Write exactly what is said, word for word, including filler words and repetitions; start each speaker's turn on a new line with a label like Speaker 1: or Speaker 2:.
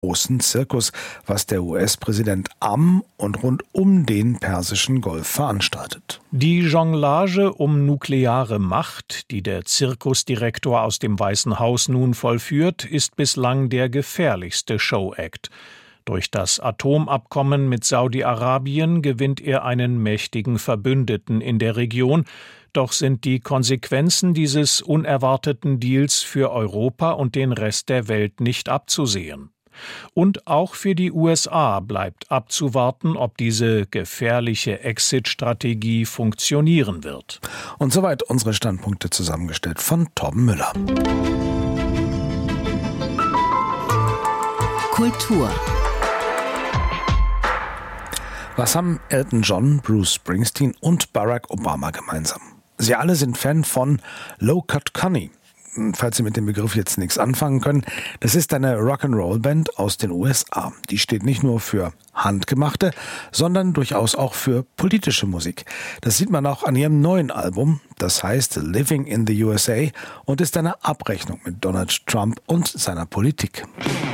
Speaker 1: großen Zirkus, was der U S-Präsident am und rund um den Persischen Golf veranstaltet.
Speaker 2: Die Jonglage um nukleare Macht, die der Zirkusdirektor aus dem Weißen Haus nun vollführt, ist bislang der gefährlichste Show-Act. Durch das Atomabkommen mit Saudi-Arabien gewinnt er einen mächtigen Verbündeten in der Region. Doch sind die Konsequenzen dieses unerwarteten Deals für Europa und den Rest der Welt nicht abzusehen. Und auch für die U S A bleibt abzuwarten, ob diese gefährliche Exit-Strategie funktionieren wird.
Speaker 1: Und soweit unsere Standpunkte zusammengestellt von Torben Müller.
Speaker 3: Kultur.
Speaker 1: Was haben Elton John, Bruce Springsteen und Barack Obama gemeinsam? Sie alle sind Fan von Low Cut Connie. Falls Sie mit dem Begriff jetzt nichts anfangen können, das ist eine Rock'n'Roll-Band aus den U S A. Die steht nicht nur für handgemachte, sondern durchaus auch für politische Musik. Das sieht man auch an ihrem neuen Album, das heißt Living in the U S A und ist eine Abrechnung mit Donald Trump und seiner Politik.